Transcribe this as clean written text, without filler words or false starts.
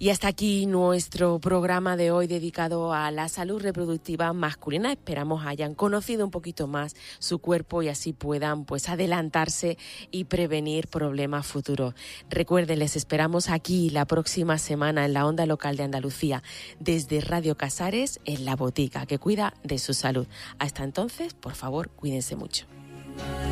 Y hasta aquí nuestro programa de hoy dedicado a la salud reproductiva masculina. Esperamos hayan conocido un poquito más su cuerpo y así puedan pues adelantarse y prevenir problemas futuros. Recuerden, les esperamos aquí la próxima semana en la onda local de Andalucía desde Radio Casares en La Botica, que cuida de su salud. Hasta entonces, por favor, cuídense mucho.